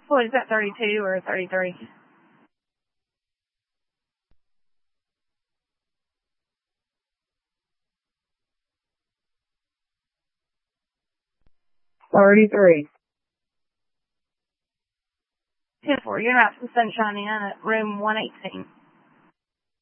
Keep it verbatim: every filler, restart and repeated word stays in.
What is that, thirty-two or thirty-three? thirty-three. ten four. You're going to have some sunshine in at room one eighteen.